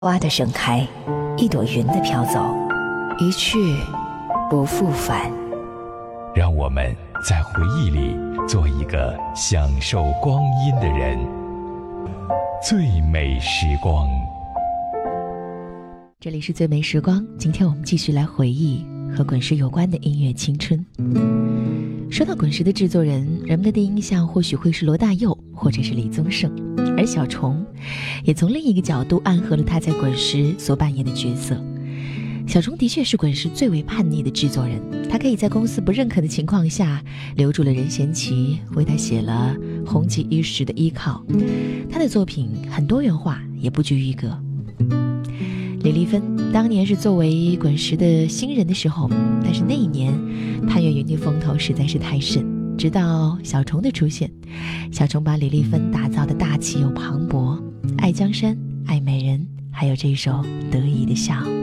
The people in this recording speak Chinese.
花的盛开，一朵云的飘走，一去不复返。 让我们在回忆里做一个享受光阴的人。最美时光， 这里是最美时光。今天我们继续来回忆和滚石有关的音乐青春。说到滚石的制作人，人们的第一印象或许会是罗大佑或者是李宗盛，而小虫也从另一个角度暗合了他在滚石所扮演的角色。小虫的确是滚石最为叛逆的制作人，他可以在公司不认可的情况下留住了任贤齐，为他写了红极一时的依靠。他的作品很多元化，也不拘一格。李丽芬当年是作为滚石的新人的时候，但是那一年潘越云的风头实在是太盛，直到小虫的出现，小虫把李丽芬打造的大气又磅礴，爱江山爱美人，还有这首得意的笑。